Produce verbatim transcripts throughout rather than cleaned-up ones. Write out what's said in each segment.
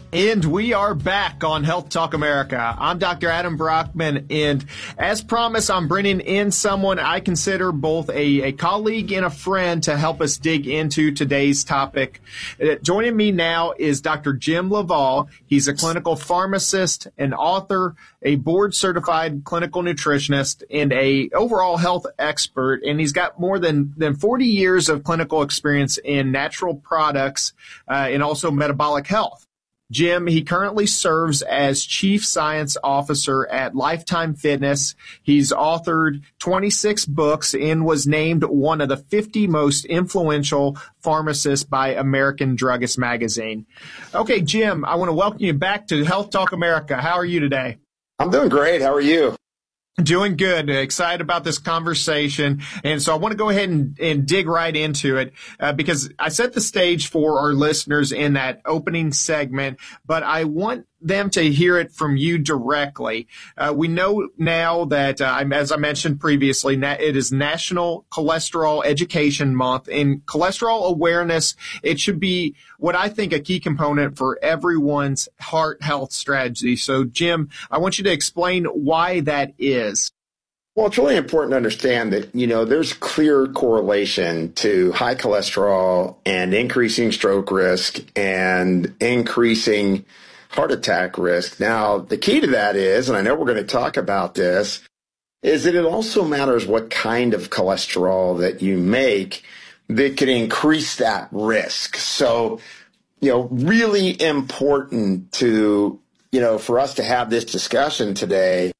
And we are back on Health Talk America. I'm Doctor Adam Brockman, and as promised, I'm bringing in someone I consider both a, a colleague and a friend to help us dig into today's topic. Uh, joining me now is Doctor Jim Laval. He's a clinical pharmacist, an author, a board-certified clinical nutritionist, and a overall health expert, and he's got more than, than forty years of clinical experience in natural products uh, and also metabolic health. Jim, he currently serves as Chief Science Officer at Lifetime Fitness. He's authored twenty-six books and was named one of the fifty most influential pharmacists by American Druggist Magazine. Okay, Jim, I want to welcome you back to Health Talk America. How are you today? I'm doing great. How are you? Doing good. Excited about this conversation. And so I want to go ahead and, and dig right into it uh, because I set the stage for our listeners in that opening segment, but I want them to hear it from you directly. Uh, we know now that, uh, as I mentioned previously, na- it is National Cholesterol Education Month. In cholesterol awareness, it should be what I think a key component for everyone's heart health strategy. So, Jim, I want you to explain why that is. Well, it's really important to understand that, you know, there's clear correlation to high cholesterol and increasing stroke risk and increasing heart attack risk. Now, the key to that is, and I know we're going to talk about this, is that it also matters what kind of cholesterol that you make that can increase that risk. So, you know, really important to, you know, for us to have this discussion today,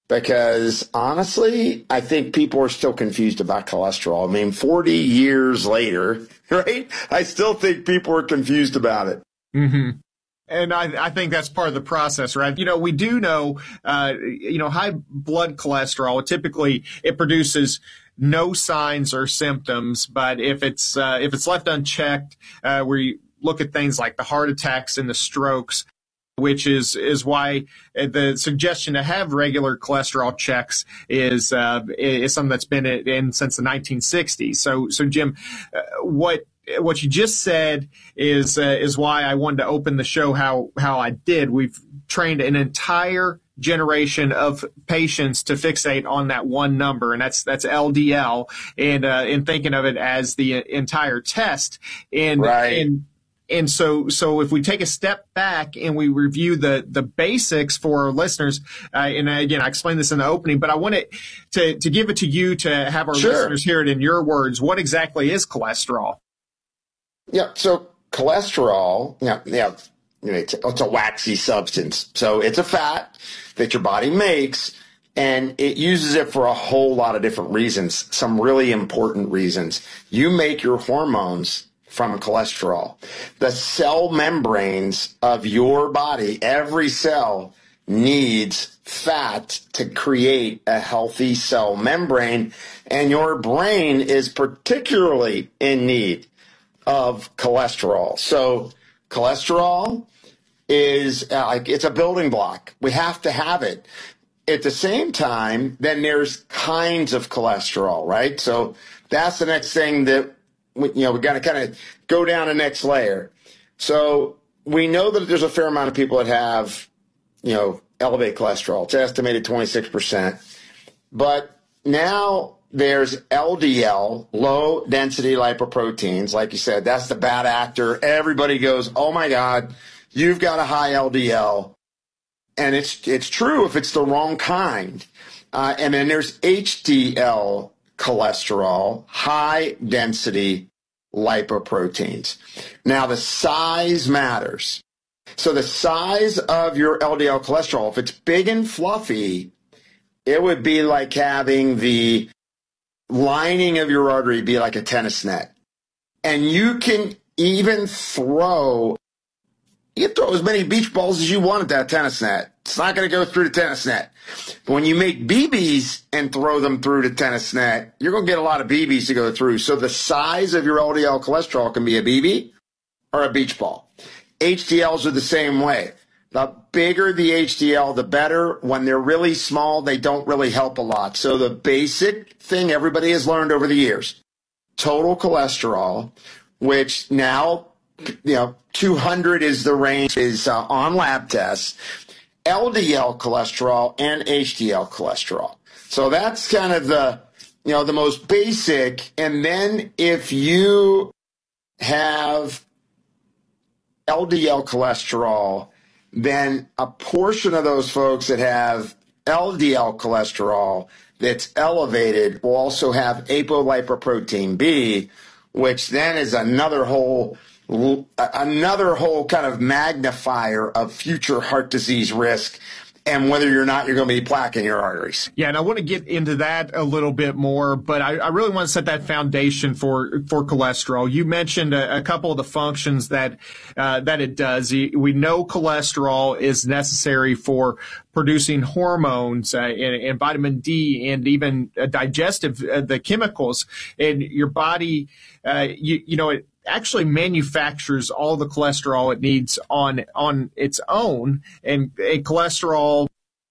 because honestly, I think people are still confused about cholesterol. I mean, forty years later, right? I still think people are confused about it. Mm-hmm. And I, I think that's part of the process, right? You know, we do know, uh, you know, high blood cholesterol, typically it produces no signs or symptoms, but if it's, uh, if it's left unchecked, uh, we look at things like the heart attacks and the strokes, which is, is why the suggestion to have regular cholesterol checks is, uh, is something that's been in since the nineteen sixties. So, so Jim, uh, what, What you just said is uh, is why I wanted to open the show how how I did. We've trained an entire generation of patients to fixate on that one number, and that's that's L D L, and uh, in thinking of it as the entire test. And right. and and so so if we take a step back and we review the the basics for our listeners, uh, and again I explained this in the opening, but I wanted to to give it to you to have our Sure. listeners hear it in your words. What exactly is cholesterol? Yeah, so cholesterol, yeah, yeah, it's, it's a waxy substance. So it's a fat that your body makes, and it uses it for a whole lot of different reasons, some really important reasons. You make your hormones from cholesterol. The cell membranes of your body, every cell needs fat to create a healthy cell membrane, and your brain is particularly in need of cholesterol. So cholesterol is uh, like it's a building block. We have to have it. At the same time, then there's kinds of cholesterol, right? So that's the next thing that we, you know we got to kind of go down the next layer. So we know that there's a fair amount of people that have, you know, elevated cholesterol. It's estimated twenty-six percent. But now there's L D L, low density lipoproteins. Like you said, that's the bad actor. Everybody goes, oh my God, you've got a high L D L. And it's it's true if it's the wrong kind. Uh, and then there's H D L cholesterol, high density lipoproteins. Now the size matters. So the size of your L D L cholesterol, if it's big and fluffy, it would be like having the lining of your artery be like a tennis net. And you can even throw, you can throw as many beach balls as you want at that tennis net. It's not going to go through the tennis net. But when you make B Bs and throw them through the tennis net, you're going to get a lot of B Bs to go through. So the size of your L D L cholesterol can be a B B or a beach ball. H D Ls are the same way. The bigger the H D L, the better. When they're really small, they don't really help a lot. So the basic thing everybody has learned over the years, total cholesterol, which now you know, two hundred is the range is uh, on lab tests, L D L cholesterol and H D L cholesterol. So that's kind of the, you know, the most basic. And then if you have L D L cholesterol, then a portion of those folks that have L D L cholesterol that's elevated will also have apolipoprotein B, which then is another whole another whole kind of magnifier of future heart disease risk and whether or not you're going to be plaque in your arteries. Yeah, and I want to get into that a little bit more, but I, I really want to set that foundation for for cholesterol. You mentioned a, a couple of the functions that uh, that it does. We know cholesterol is necessary for producing hormones uh, and, and vitamin D and even uh, digestive, uh, the chemicals in your body. Uh, you, you know, it actually manufactures all the cholesterol it needs on on its own, and, and cholesterol,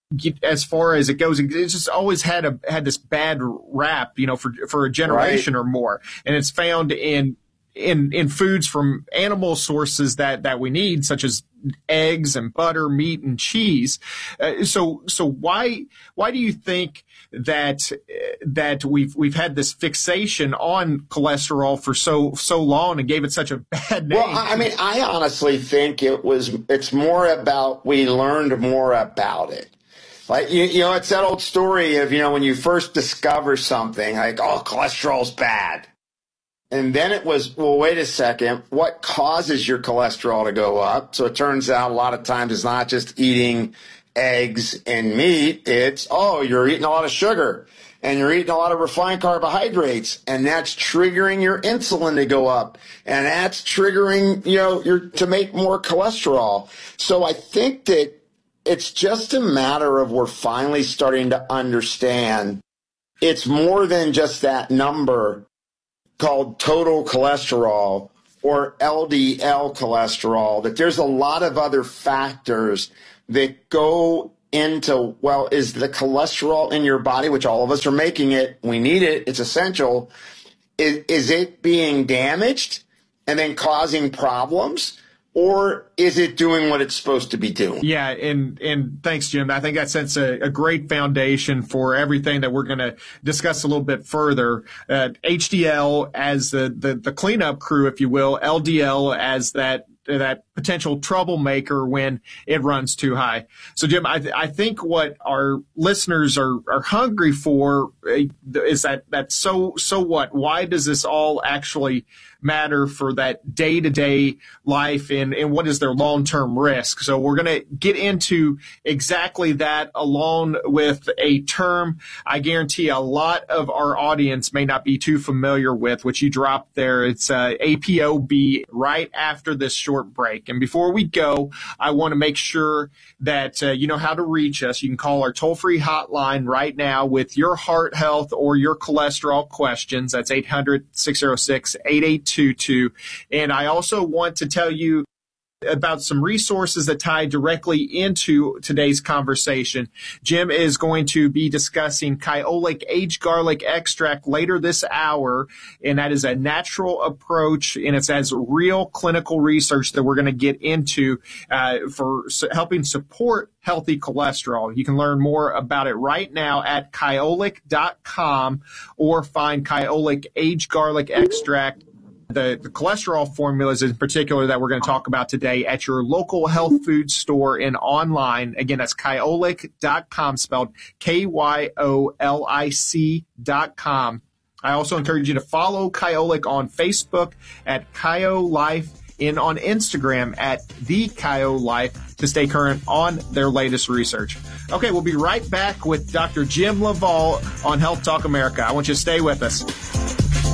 as far as it goes, it's just always had a had this bad rap, you know, for for a generation right. or more, and it's found in in in foods from animal sources that that we need, such as eggs and butter, meat and cheese. Uh, so so why why do you think that that we've we've had this fixation on cholesterol for so so long and gave it such a bad name? Well, I mean, I honestly think it was it's more about we learned more about it. Like, you, you know, it's that old story of, you know, when you first discover something, like, oh, cholesterol's bad. And then it was, well, wait a second, what causes your cholesterol to go up? So it turns out a lot of times it's not just eating eggs and meat. It's, oh, you're eating a lot of sugar and you're eating a lot of refined carbohydrates, and that's triggering your insulin to go up, and that's triggering, you know, your to make more cholesterol. So I think that it's just a matter of we're finally starting to understand it's more than just that number called total cholesterol or L D L cholesterol, that there's a lot of other factors that go into, well, is the cholesterol in your body, which all of us are making it, we need it, it's essential, is, is it being damaged and then causing problems? Or is it doing what it's supposed to be doing? Yeah, and and thanks, Jim. I think that sets a, a great foundation for everything that we're going to discuss a little bit further. Uh, H D L as the, the, the cleanup crew, if you will, L D L as that that potential troublemaker when it runs too high. So, Jim, I, th- I think what our listeners are, are hungry for is that, that so so what? Why does this all actually matter for that day-to-day life, and, and what is their long-term risk? So we're going to get into exactly that, along with a term I guarantee a lot of our audience may not be too familiar with, which you dropped there. It's uh, A P O B right after this short break. And before we go, I want to make sure that uh, you know how to reach us. You can call our toll-free hotline right now with your heart health or your cholesterol questions. That's eight hundred, six oh six, eight eight two two. And I also want to tell you about some resources that tie directly into today's conversation. Jim is going to be discussing Kyolic Aged Garlic Extract later this hour, and that is a natural approach, and it has real clinical research that we're going to get into uh, for su- helping support healthy cholesterol. You can learn more about it right now at kyolic dot com or find Kyolic Aged Garlic Extract, The, the cholesterol formulas in particular that we're going to talk about today, at your local health food store and online. Again, that's kyolic dot com, spelled K Y O L I C dot com. I also encourage you to follow Kyolic on Facebook at KyoLife and on Instagram at The KyoLife to stay current on their latest research. Okay, we'll be right back with Doctor Jim LaValle on Health Talk America. I want you to stay with us.